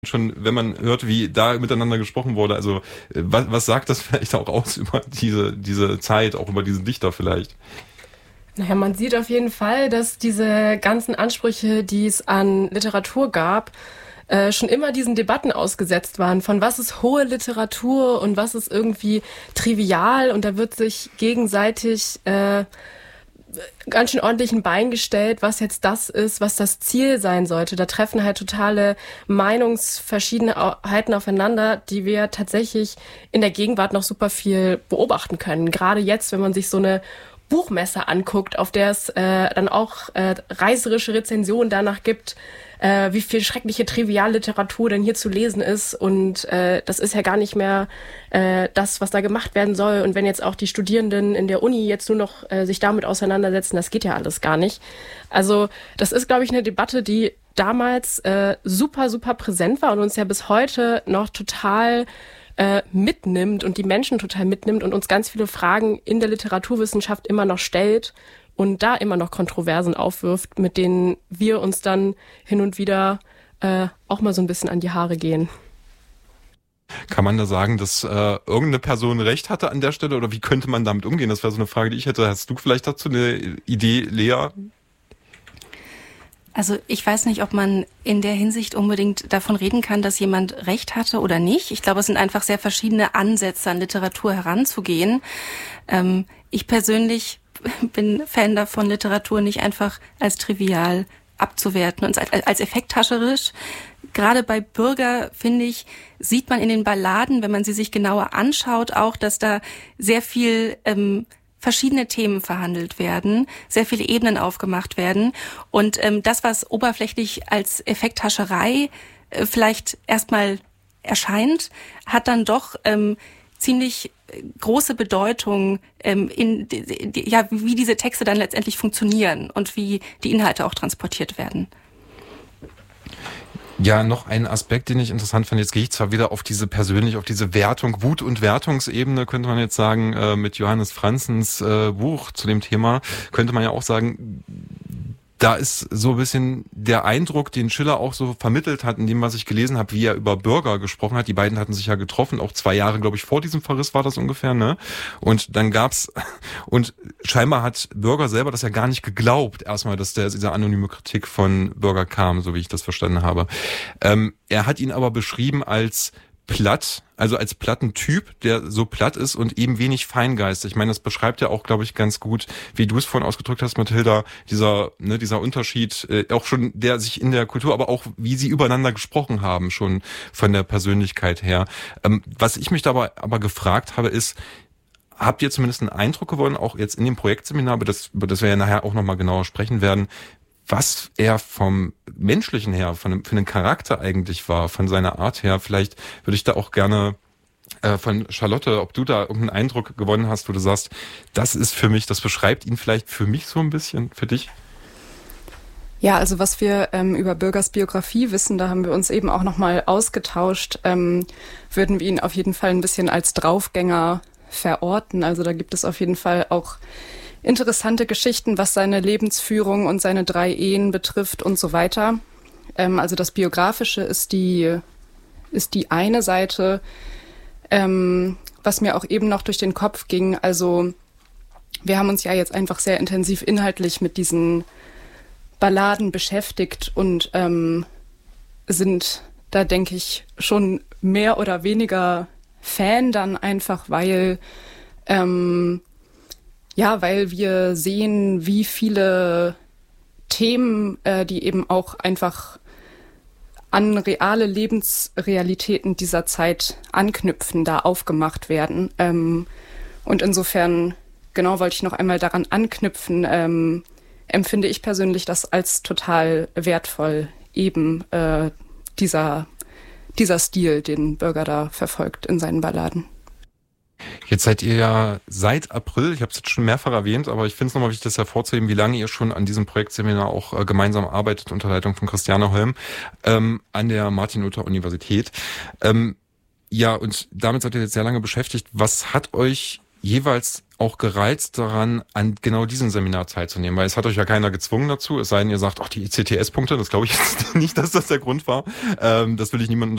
schon, wenn man hört, wie da miteinander gesprochen wurde, also was sagt das vielleicht auch aus über diese Zeit, auch über diesen Dichter vielleicht? Naja, man sieht auf jeden Fall, dass diese ganzen Ansprüche, die es an Literatur gab, schon immer diesen Debatten ausgesetzt waren, von was ist hohe Literatur und was ist irgendwie trivial, und da wird sich gegenseitig ganz schön ordentlich ein Bein gestellt, was jetzt das ist, was das Ziel sein sollte. Da treffen halt totale Meinungsverschiedenheiten aufeinander, die wir tatsächlich in der Gegenwart noch super viel beobachten können. Gerade jetzt, wenn man sich so eine Buchmesse anguckt, auf der es dann auch reißerische Rezensionen danach gibt, wie viel schreckliche Trivialliteratur denn hier zu lesen ist, und das ist ja gar nicht mehr das, was da gemacht werden soll, und wenn jetzt auch die Studierenden in der Uni jetzt nur noch sich damit auseinandersetzen, das geht ja alles gar nicht. Also das ist, glaube ich, eine Debatte, die damals super, super präsent war und uns ja bis heute noch total mitnimmt und die Menschen total mitnimmt und uns ganz viele Fragen in der Literaturwissenschaft immer noch stellt und da immer noch Kontroversen aufwirft, mit denen wir uns dann hin und wieder auch mal so ein bisschen an die Haare gehen. Kann man da sagen, dass irgendeine Person recht hatte an der Stelle, oder wie könnte man damit umgehen? Das wäre so eine Frage, die ich hätte. Hast du vielleicht dazu eine Idee, Lea? Also ich weiß nicht, ob man in der Hinsicht unbedingt davon reden kann, dass jemand recht hatte oder nicht. Ich glaube, es sind einfach sehr verschiedene Ansätze, an Literatur heranzugehen. Ich persönlich bin Fan davon, Literatur nicht einfach als trivial abzuwerten und als effekthascherisch. Gerade bei Bürger, finde ich, sieht man in den Balladen, wenn man sie sich genauer anschaut, auch, dass da sehr viel verschiedene Themen verhandelt werden, sehr viele Ebenen aufgemacht werden. Und das, was oberflächlich als Effekthascherei vielleicht erstmal erscheint, hat dann doch ziemlich große Bedeutung wie diese Texte dann letztendlich funktionieren und wie die Inhalte auch transportiert werden. Ja, noch ein Aspekt, den ich interessant fand. Jetzt gehe ich zwar wieder auf diese Wertung, Wut- und Wertungsebene, könnte man jetzt sagen, mit Johannes Franzens Buch zu dem Thema, könnte man ja auch sagen, da ist so ein bisschen der Eindruck, den Schiller auch so vermittelt hat, in dem, was ich gelesen habe, wie er über Bürger gesprochen hat. Die beiden hatten sich ja getroffen, auch 2 Jahre, glaube ich, vor diesem Verriss war das ungefähr, ne? Und dann und scheinbar hat Bürger selber das ja gar nicht geglaubt, erstmal, dass diese anonyme Kritik von Bürger kam, so wie ich das verstanden habe. Er hat ihn aber beschrieben als platt, also als platten Typ, der so platt ist und eben wenig feingeistig. Ich meine, das beschreibt ja auch, glaube ich, ganz gut, wie du es vorhin ausgedrückt hast, Mathilda, dieser Unterschied, auch schon der sich in der Kultur, aber auch wie sie übereinander gesprochen haben, schon von der Persönlichkeit her. Was ich mich dabei aber gefragt habe, ist, habt ihr zumindest einen Eindruck gewonnen, auch jetzt in dem Projektseminar, über das wir ja nachher auch nochmal genauer sprechen werden, was er vom Menschlichen her, für einen Charakter eigentlich war, von seiner Art her? Vielleicht würde ich da auch gerne von Charlotte, ob du da irgendeinen Eindruck gewonnen hast, wo du sagst, das ist für mich, das beschreibt ihn vielleicht für mich so ein bisschen, für dich? Ja, also was wir über Bürgers Biografie wissen, da haben wir uns eben auch nochmal ausgetauscht, würden wir ihn auf jeden Fall ein bisschen als Draufgänger verorten. Also da gibt es auf jeden Fall auch interessante Geschichten, was seine Lebensführung und seine 3 Ehen betrifft und so weiter. Also das Biografische ist die eine Seite, was mir auch eben noch durch den Kopf ging. Also wir haben uns ja jetzt einfach sehr intensiv inhaltlich mit diesen Balladen beschäftigt und sind da, denke ich, schon mehr oder weniger Fan dann einfach, weil wir sehen, wie viele Themen, die eben auch einfach an reale Lebensrealitäten dieser Zeit anknüpfen, da aufgemacht werden. Und insofern, genau, wollte ich noch einmal daran anknüpfen, empfinde ich persönlich das als total wertvoll, eben dieser Stil, den Bürger da verfolgt in seinen Balladen. Jetzt seid ihr ja seit April, ich habe es jetzt schon mehrfach erwähnt, aber ich finde es nochmal wichtig, das hervorzuheben, wie lange ihr schon an diesem Projektseminar auch gemeinsam arbeitet, unter Leitung von Christiane Holm, an der Martin-Luther-Universität. Ja, und damit seid ihr jetzt sehr lange beschäftigt. Was hat euch jeweils auch gereizt daran, an genau diesem Seminar teilzunehmen? Weil es hat euch ja keiner gezwungen dazu, es sei denn, ihr sagt, ach, die ICTS-Punkte, das glaube ich jetzt nicht, dass das der Grund war. Das will ich niemandem